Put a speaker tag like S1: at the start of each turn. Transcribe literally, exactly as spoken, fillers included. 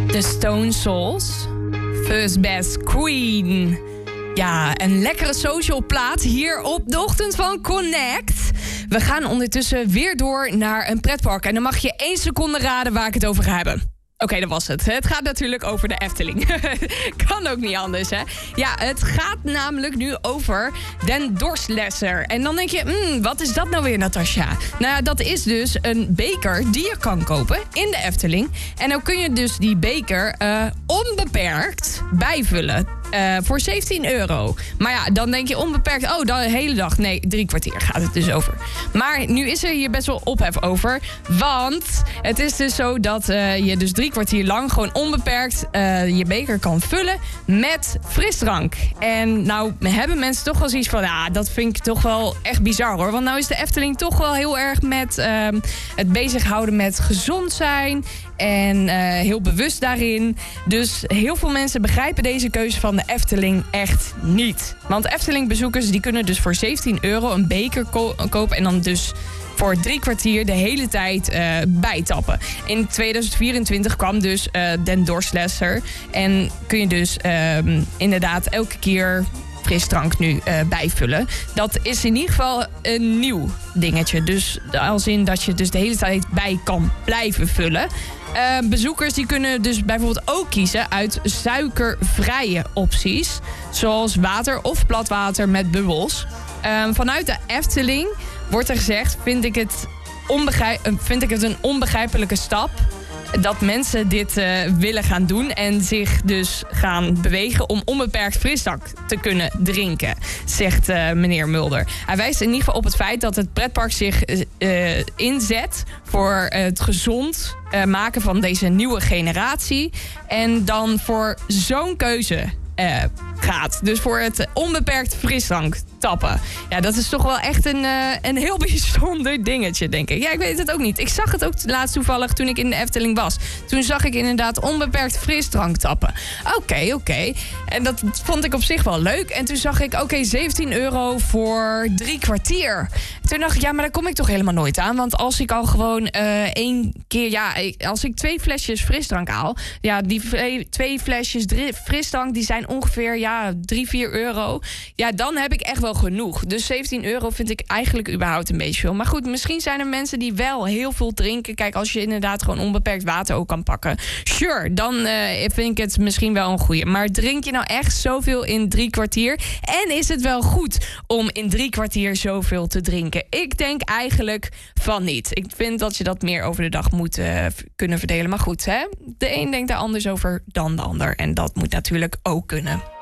S1: The Stone Souls. First Best Queen. Ja, een lekkere social plaat hier op de ochtend van Connect. We gaan ondertussen weer door naar een pretpark. En dan mag je één seconde raden waar ik het over ga hebben. Oké, okay, dat was het. Het gaat natuurlijk over de Efteling. Kan ook niet anders, hè? Ja, het gaat namelijk nu over Den Dorstlesser. En dan denk je, hmm, wat is dat nou weer, Natasja? Nou ja, dat is dus een beker die je kan kopen in de Efteling. En dan kun je dus die beker uh, onbeperkt bijvullen. Uh, voor zeventien euro. Maar ja, dan denk je onbeperkt, oh, dan de hele dag. Nee, drie kwartier gaat het dus over. Maar nu is er hier best wel ophef over. Want het is dus zo dat uh, je dus drie kwartier lang gewoon onbeperkt uh, je beker kan vullen met frisdrank. En nou hebben mensen toch wel zoiets van, ja, dat vind ik toch wel echt bizar, hoor. Want nou is de Efteling toch wel heel erg met uh, het bezighouden met gezond zijn. En uh, heel bewust daarin. Dus heel veel mensen begrijpen deze keuze van de Efteling echt niet. Want Efteling-bezoekers die kunnen dus voor zeventien euro een beker ko- kopen. En dan dus voor drie kwartier de hele tijd uh, bijtappen. In tweeduizend vierentwintig kwam dus uh, Den Dorstlesser. En kun je dus uh, inderdaad elke keer frisdrank nu uh, bijvullen. Dat is in ieder geval een nieuw dingetje. Dus als in dat je dus de hele tijd bij kan blijven vullen. Uh, bezoekers die kunnen dus bijvoorbeeld ook kiezen uit suikervrije opties. Zoals water of platwater met bubbels. Uh, vanuit de Efteling wordt er gezegd, vind ik het, onbegrijp- vind ik het een onbegrijpelijke stap dat mensen dit uh, willen gaan doen en zich dus gaan bewegen om onbeperkt frisdrank te kunnen drinken, zegt uh, meneer Mulder. Hij wijst in ieder geval op het feit dat het pretpark zich uh, inzet voor uh, het gezond uh, maken van deze nieuwe generatie en dan voor zo'n keuze uh, gaat. Dus voor het onbeperkt frisdrank tappen. Ja, dat is toch wel echt een, uh, een heel bijzonder dingetje, denk ik. Ja, ik weet het ook niet. Ik zag het ook laatst toevallig toen ik in de Efteling was. Toen zag ik inderdaad onbeperkt frisdrank tappen. Oké, okay, oké. Okay. En dat vond ik op zich wel leuk. En toen zag ik, oké, okay, zeventien euro voor drie kwartier. Toen dacht ik, ja, maar daar kom ik toch helemaal nooit aan. Want als ik al gewoon uh, één keer, ja, als ik twee flesjes frisdrank haal, ja, die twee flesjes drie, frisdrank, die zijn ongeveer, ja, drie, vier euro. Ja, dan heb ik echt wel genoeg. Dus zeventien euro vind ik eigenlijk überhaupt een beetje veel. Maar goed, misschien zijn er mensen die wel heel veel drinken. Kijk, als je inderdaad gewoon onbeperkt water ook kan pakken. Sure, dan uh, vind ik het misschien wel een goeie. Maar drink je nou echt zoveel in drie kwartier? En is het wel goed om in drie kwartier zoveel te drinken? Ik denk eigenlijk van niet. Ik vind dat je dat meer over de dag moet uh, kunnen verdelen. Maar goed, hè? De een denkt daar anders over dan de ander. En dat moet natuurlijk ook kunnen.